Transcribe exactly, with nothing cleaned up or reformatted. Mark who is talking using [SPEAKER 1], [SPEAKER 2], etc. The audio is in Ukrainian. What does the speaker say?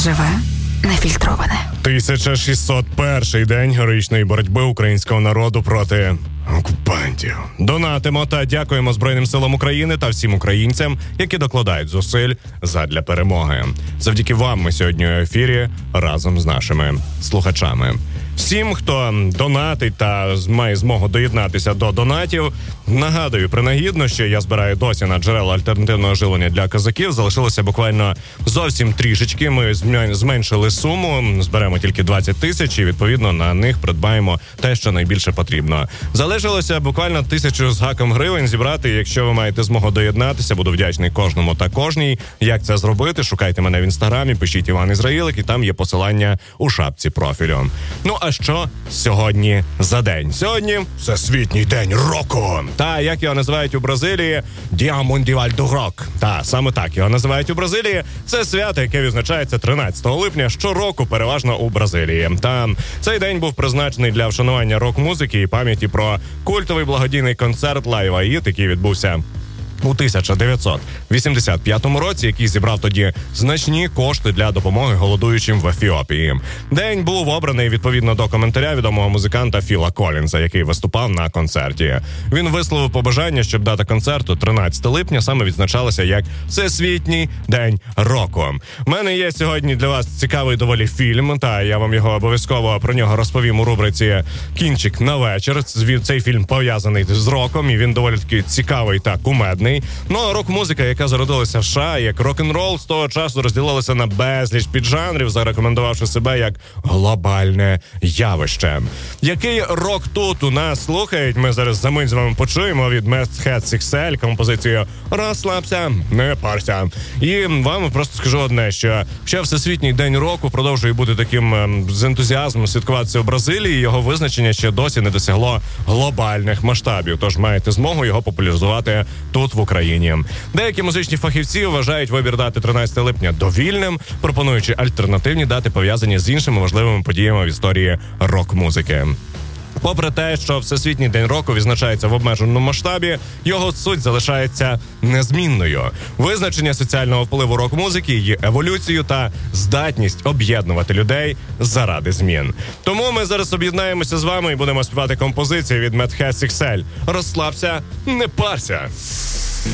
[SPEAKER 1] Живе, нефільтроване.
[SPEAKER 2] тисяча шістсот перший день героїчної боротьби українського народу проти окупантів. Донатимо та дякуємо Збройним силам України та всім українцям, які докладають зусиль задля перемоги. Завдяки вам ми сьогодні у ефірі разом з нашими слухачами. Всім, хто донатить та має змогу доєднатися до донатів, нагадую принагідно, що я збираю досі на джерела альтернативного живлення для козаків. Залишилося буквально зовсім трішечки. Ми зменшили суму, зберемо тільки двадцять тисяч і, відповідно, на них придбаємо те, що найбільше потрібно. Залишилося буквально тисячу з гаком гривень зібрати. Якщо ви маєте змогу доєднатися, буду вдячний кожному та кожній. Як це зробити? Шукайте мене в інстаграмі, пишіть Іван Ізраїлик, і там є посилання у шапці профілю. Ну, а що сьогодні за день? Сьогодні Всесвітній день року. Та, як його називають у Бразилії, Dia Mundial do Rock. Та, саме так його називають у Бразилії. Це свято, яке відзначається тринадцятого липня щороку, переважно у Бразилії. Та цей день був призначений для вшанування рок-музики і пам'яті про культовий благодійний концерт Live Aid, який відбувся у тисяча дев'ятсот вісімдесят п'ятому році, який зібрав тоді значні кошти для допомоги голодуючим в Ефіопії. День був обраний відповідно до коментаря відомого музиканта Філа Колінза, який виступав на концерті. Він висловив побажання, щоб дата концерту тринадцятого липня саме відзначалася як Всесвітній день року. У мене є сьогодні для вас цікавий доволі фільм, та я вам його обов'язково про нього розповім у рубриці «Кінчик на вечір». Цей фільм пов'язаний з роком, і він доволі таки цікавий та кумедний. Ну, а рок-музика, яка зародилася в США, як рок-н-рол, з того часу розділилася на безліч піджанрів, зарекомендувавши себе як глобальне явище. Який рок тут у нас слухають, ми зараз за мить з вами почуємо від Meth ікс ель композицію «Розслабся, не парся». І вам просто скажу одне, що ще Всесвітній день року продовжує бути таким з ентузіазмом святкуватися в Бразилії, його визначення ще досі не досягло глобальних масштабів, тож маєте змогу його популяризувати тут, в Україні. Деякі музичні фахівці вважають вибір дати тринадцятого липня довільним, пропонуючи альтернативні дати, пов'язані з іншими важливими подіями в історії рок-музики. Попри те, що Всесвітній день року відзначається в обмеженому масштабі, його суть залишається незмінною. Визначення соціального впливу рок-музики, її еволюцію та здатність об'єднувати людей заради змін. Тому ми зараз об'єднаємося з вами і будемо співати композицію від Meth ікс ель. «Розслабся, не парся».